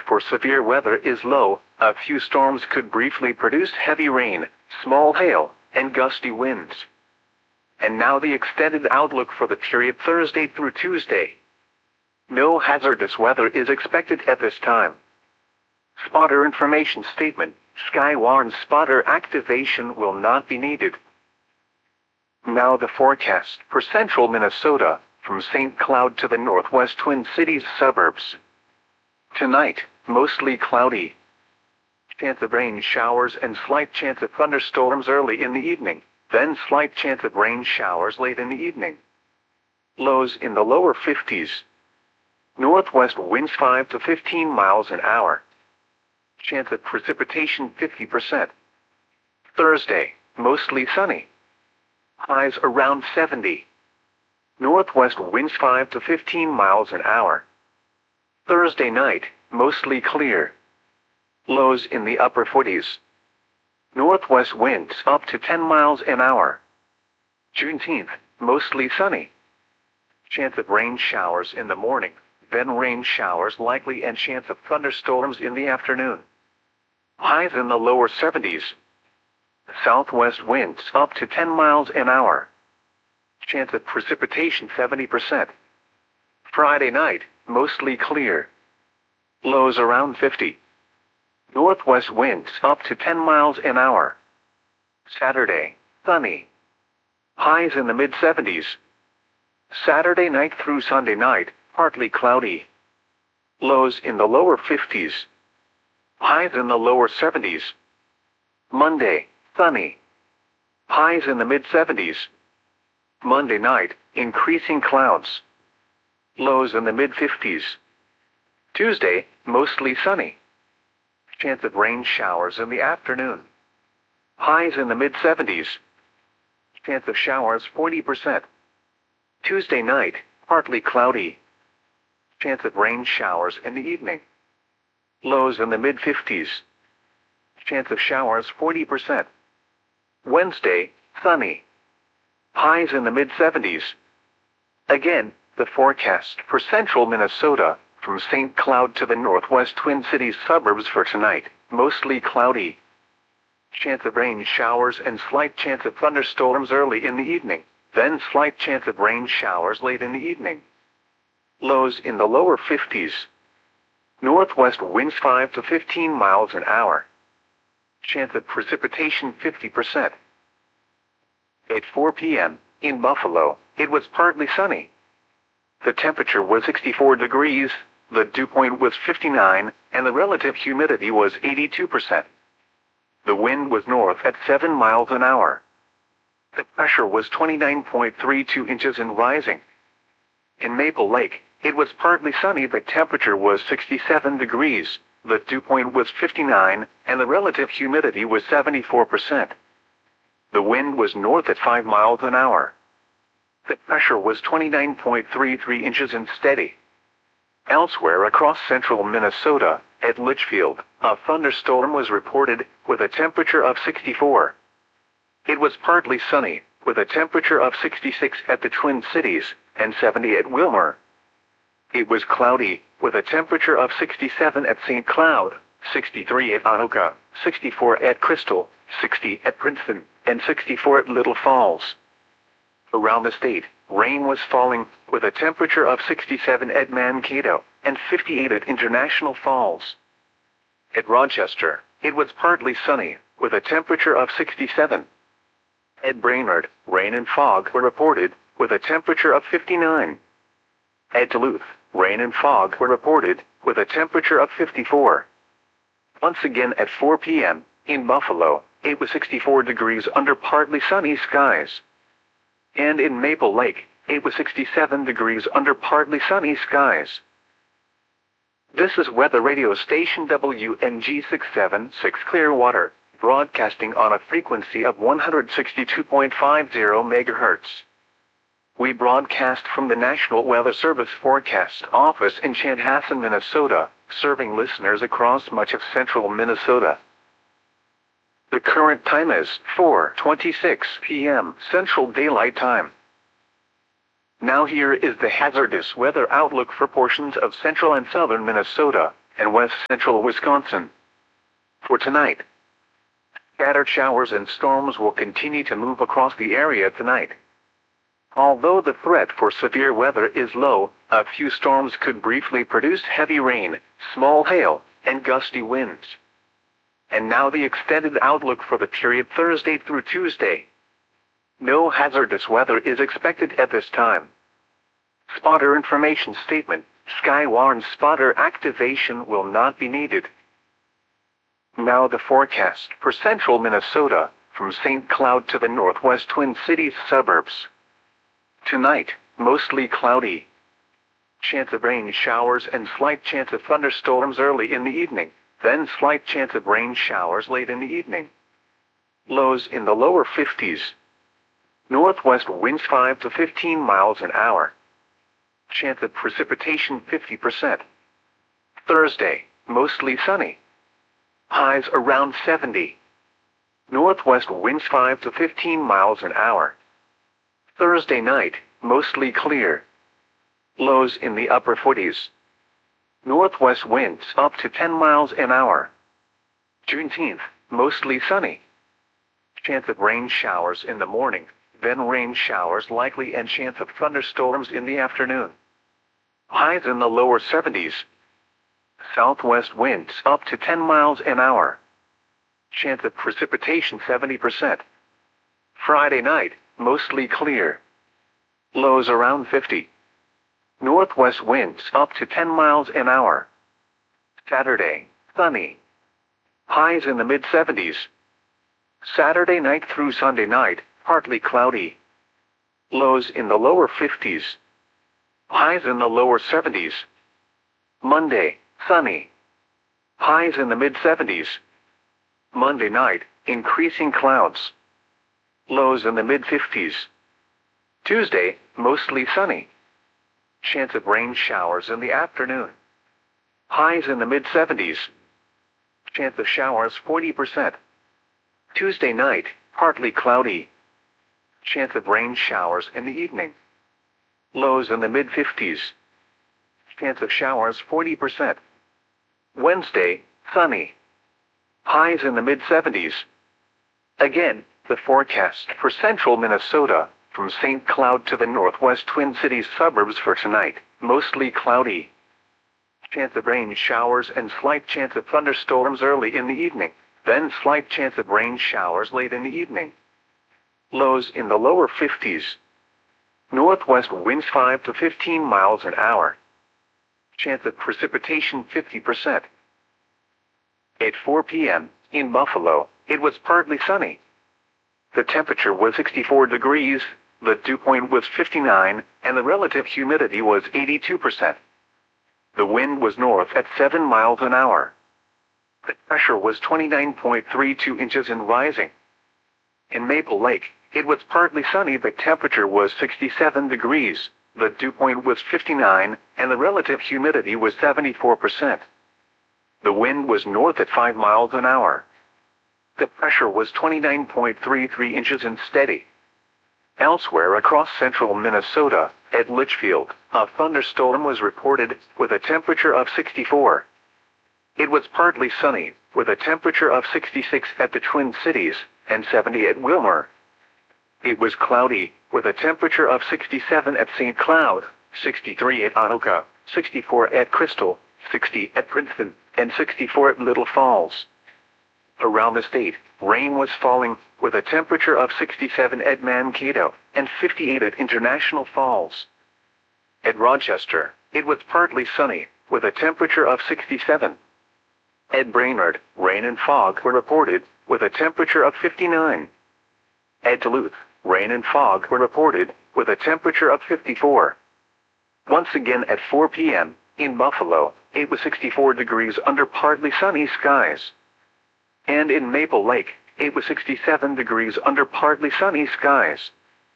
for severe weather is low. A few storms could briefly produce heavy rain, small hail, and gusty winds. And now the extended outlook for the period Thursday through Tuesday. No hazardous weather is expected at this time. Spotter information statement. Sky warns spotter activation will not be needed. Now the forecast for central Minnesota, from St. Cloud to the northwest Twin Cities suburbs. Tonight, mostly cloudy. Chance of rain showers and slight chance of thunderstorms early in the evening, then slight chance of rain showers late in the evening. Lows in the lower 50s. Northwest winds 5 to 15 miles an hour. Chance of precipitation 50%. Thursday, mostly sunny. Highs around 70. Northwest winds 5 to 15 miles an hour. Thursday night, mostly clear. Lows in the upper 40s. Northwest winds up to 10 miles an hour. Juneteenth, mostly sunny. Chance of rain showers in the morning, then rain showers likely and chance of thunderstorms in the afternoon. Highs in the lower 70s. Southwest winds up to 10 miles an hour. Chance of precipitation 70%. Friday night, mostly clear. Lows around 50. Northwest winds up to 10 miles an hour. Saturday, sunny. Highs in the mid-70s. Saturday night through Sunday night, partly cloudy. Lows in the lower 50s. Highs in the lower 70s. Monday, sunny. Highs in the mid-70s. Monday night, increasing clouds. Lows in the mid-50s. Tuesday, mostly sunny. Chance of rain showers in the afternoon. Highs in the mid-70s. Chance of showers 40%. Tuesday night, partly cloudy. Chance of rain showers in the evening. Lows in the mid-50s. Chance of showers 40%. Wednesday, sunny. Highs in the mid-70s. Again, the forecast for central Minnesota, from St. Cloud to the northwest Twin Cities suburbs for tonight, mostly cloudy. Chance of rain showers and slight chance of thunderstorms early in the evening, then slight chance of rain showers late in the evening. Lows in the lower 50s. Northwest winds 5 to 15 miles an hour. Chance of precipitation 50%. At 4 p.m., in Buffalo, it was partly sunny. The temperature was 64 degrees, the dew point was 59, and the relative humidity was 82%. The wind was north at 7 miles an hour. The pressure was 29.32 inches and rising. In Maple Lake, it was partly sunny. The temperature was 67 degrees, the dew point was 59, and the relative humidity was 74%. The wind was north at 5 miles an hour. The pressure was 29.33 inches and steady. Elsewhere across central Minnesota, at Litchfield, a thunderstorm was reported, with a temperature of 64. It was partly sunny, with a temperature of 66 at the Twin Cities, and 70 at Wilmer. It was cloudy, with a temperature of 67 at St. Cloud, 63 at Anoka, 64 at Crystal, 60 at Princeton, and 64 at Little Falls. Around the state, rain was falling, with a temperature of 67 at Mankato, and 58 at International Falls. At Rochester, it was partly sunny, with a temperature of 67. At Brainerd, rain and fog were reported, with a temperature of 59. At Duluth, rain and fog were reported, with a temperature of 54. Once again at 4 p.m., in Buffalo, it was 64 degrees under partly sunny skies. And in Maple Lake, it was 67 degrees under partly sunny skies. This is weather radio station WNG 676 Clearwater, broadcasting on a frequency of 162.50 MHz. We broadcast from the National Weather Service Forecast Office in Chanhassen, Minnesota, serving listeners across much of central Minnesota. The current time is 4:26 p.m. Central Daylight Time. Now here is the hazardous weather outlook for portions of central and southern Minnesota, and west central Wisconsin. For tonight, scattered showers and storms will continue to move across the area tonight. Although the threat for severe weather is low, a few storms could briefly produce heavy rain, small hail, and gusty winds. And now the extended outlook for the period Thursday through Tuesday. No hazardous weather is expected at this time. Spotter information statement: Skywarn spotter activation will not be needed. Now the forecast for central Minnesota, from St. Cloud to the northwest Twin Cities suburbs. Tonight, mostly cloudy. Chance of rain showers and slight chance of thunderstorms early in the evening, then slight chance of rain showers late in the evening. Lows in the lower 50s. Northwest winds 5 to 15 miles an hour. Chance of precipitation 50%. Thursday, mostly sunny. Highs around 70. Northwest winds 5 to 15 miles an hour. Thursday night, mostly clear. Lows in the upper 40s. Northwest winds up to 10 miles an hour. Juneteenth, mostly sunny. Chance of rain showers in the morning, then rain showers likely and chance of thunderstorms in the afternoon. Highs in the lower 70s. Southwest winds up to 10 miles an hour. Chance of precipitation 70%. Friday night, mostly clear. Lows around 50. Northwest winds up to 10 miles an hour. Saturday, sunny. Highs in the mid-70s. Saturday night through Sunday night, partly cloudy. Lows in the lower 50s. Highs in the lower 70s. Monday, sunny. Highs in the mid-70s. Monday night, increasing clouds. Lows in the mid-50s. Tuesday, mostly sunny. Chance of rain showers in the afternoon. Highs in the mid-70s. Chance of showers 40%. Tuesday night, partly cloudy. Chance of rain showers in the evening. Lows in the mid-50s. Chance of showers 40%. Wednesday, sunny. Highs in the mid-70s. Again, the forecast for central Minnesota, from St. Cloud to the northwest Twin Cities suburbs for tonight, mostly cloudy. Chance of rain showers and slight chance of thunderstorms early in the evening, then slight chance of rain showers late in the evening. Lows in the lower 50s. Northwest winds 5 to 15 miles an hour. Chance of precipitation 50%. At 4 p.m., in Buffalo, it was partly sunny. The temperature was 64 degrees, the dew point was 59, and the relative humidity was 82%. The wind was north at 7 miles an hour. The pressure was 29.32 inches and rising. In Maple Lake, it was partly sunny. The temperature was 67 degrees, the dew point was 59, and the relative humidity was 74%. The wind was north at 5 miles an hour. The pressure was 29.33 inches and steady. Elsewhere across central Minnesota, at Litchfield, a thunderstorm was reported, with a temperature of 64. It was partly sunny, with a temperature of 66 at the Twin Cities, and 70 at Willmar. It was cloudy, with a temperature of 67 at St. Cloud, 63 at Anoka, 64 at Crystal, 60 at Princeton, and 64 at Little Falls. Around the state, rain was falling, with a temperature of 67 at Mankato, and 58 at International Falls. At Rochester, it was partly sunny, with a temperature of 67. At Brainerd, rain and fog were reported, with a temperature of 59. At Duluth, rain and fog were reported, with a temperature of 54. Once again at 4 p.m., in Buffalo, it was 64 degrees under partly sunny skies. And in Maple Lake, it was 67 degrees under partly sunny skies.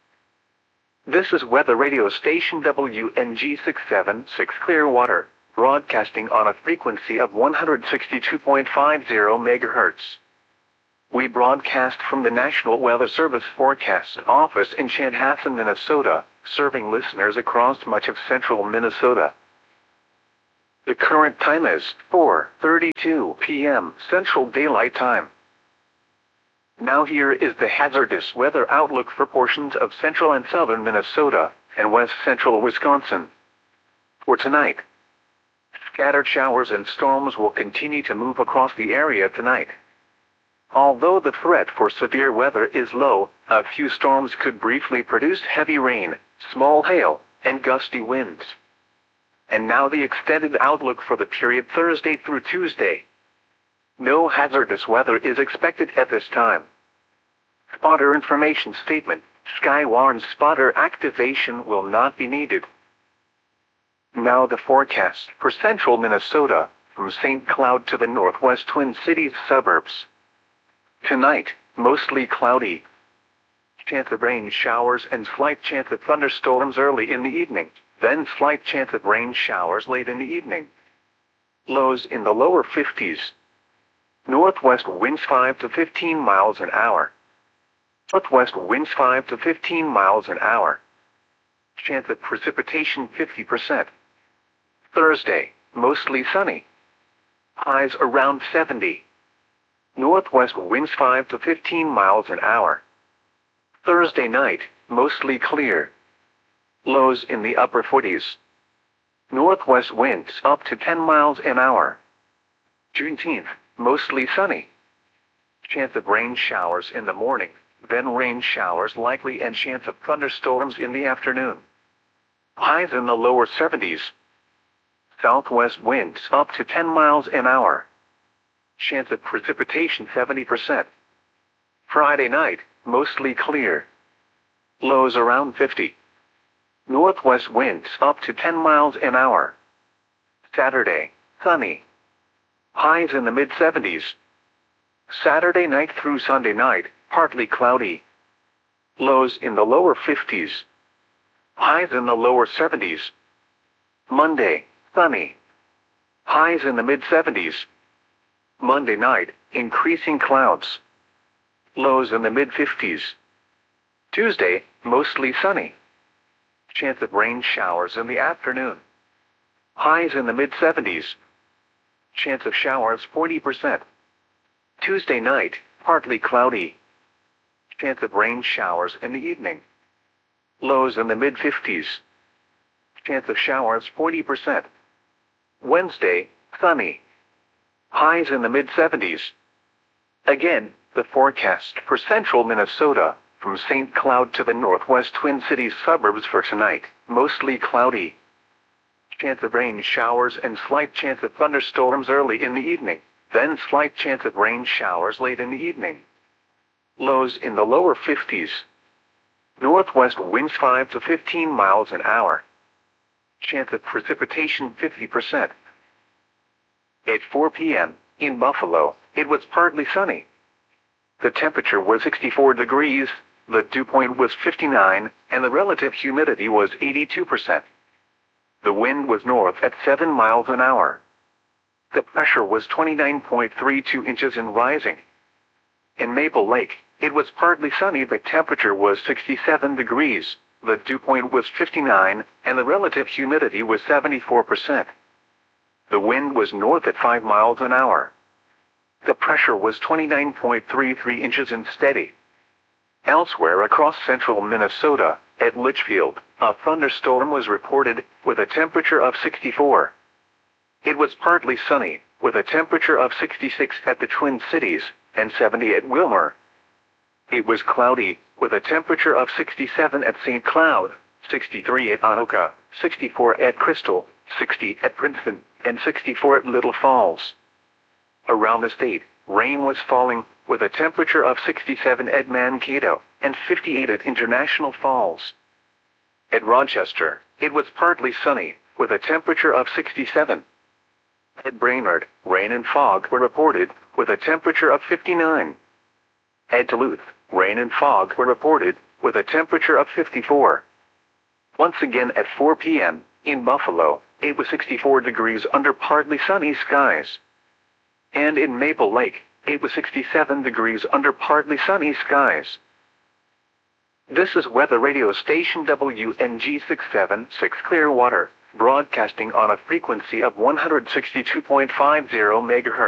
This is weather radio station WNG 676 Clearwater, broadcasting on a frequency of 162.50 MHz. We broadcast from the National Weather Service Forecast Office in Chanhassen, Minnesota, serving listeners across much of central Minnesota. The current time is 4:32 p.m. Central Daylight Time. Now here is the hazardous weather outlook for portions of central and southern Minnesota and west central Wisconsin. For tonight, scattered showers and storms will continue to move across the area tonight. Although the threat for severe weather is low, a few storms could briefly produce heavy rain, small hail, and gusty winds. And now the extended outlook for the period Thursday through Tuesday. No hazardous weather is expected at this time. Spotter information statement: Skywarn spotter activation will not be needed. Now the forecast for central Minnesota, from St. Cloud to the northwest Twin Cities suburbs. Tonight, mostly cloudy. Chance of rain showers and slight chance of thunderstorms early in the evening, then slight chance of rain showers late in the evening. Lows in the lower 50s. Northwest winds 5 to 15 miles an hour. Northwest winds 5 to 15 miles an hour. Chance of precipitation 50%. Thursday, mostly sunny. Highs around 70. Northwest winds 5 to 15 miles an hour. Thursday night, mostly clear. Lows in the upper 40s. Northwest winds up to 10 miles an hour. Juneteenth, mostly sunny. Chance of rain showers in the morning, then rain showers likely and chance of thunderstorms in the afternoon. Highs in the lower 70s. Southwest winds up to 10 miles an hour. Chance of precipitation 70%. Friday night, mostly clear. Lows around 50. Northwest winds up to 10 miles an hour. Saturday, sunny. Highs in the mid-70s. Saturday night through Sunday night, partly cloudy. Lows in the lower 50s. Highs in the lower 70s. Monday, sunny. Highs in the mid-70s. Monday night, increasing clouds. Lows in the mid-50s. Tuesday, mostly sunny. Chance of rain showers in the afternoon. Highs in the mid-70s. Chance of showers 40%. Tuesday night, partly cloudy. Chance of rain showers in the evening. Lows in the mid-50s. Chance of showers 40%. Wednesday, sunny. Highs in the mid-70s. Again, the forecast for central Minnesota, from St. Cloud to the northwest Twin Cities suburbs for tonight, mostly cloudy. Chance of rain showers and slight chance of thunderstorms early in the evening, then slight chance of rain showers late in the evening. Lows in the lower 50s. Northwest winds 5 to 15 miles an hour. Chance of precipitation 50%. At 4 p.m., in Buffalo, it was partly sunny. The temperature was 64 degrees, the dew point was 59, and the relative humidity was 82%. The wind was north at 7 miles an hour. The pressure was 29.32 inches and rising. In Maple Lake, it was partly sunny. The temperature was 67 degrees, the dew point was 59, and the relative humidity was 74%. The wind was north at 5 miles an hour. The pressure was 29.33 inches and steady. Elsewhere across central Minnesota, at Litchfield, a thunderstorm was reported, with a temperature of 64. It was partly sunny, with a temperature of 66 at the Twin Cities, and 70 at Wilmer. It was cloudy, with a temperature of 67 at St. Cloud, 63 at Anoka, 64 at Crystal, 60 at Princeton, and 64 at Little Falls. Around the state, rain was falling, with a temperature of 67 at Mankato, and 58 at International Falls. At Rochester, it was partly sunny, with a temperature of 67. At Brainerd, rain and fog were reported, with a temperature of 59. At Duluth, rain and fog were reported, with a temperature of 54. Once again at 4 p.m., in Buffalo, it was 64 degrees under partly sunny skies. And in Maple Lake, it was 67 degrees under partly sunny skies. This is weather radio station WNG 676 Clearwater, broadcasting on a frequency of 162.50 MHz.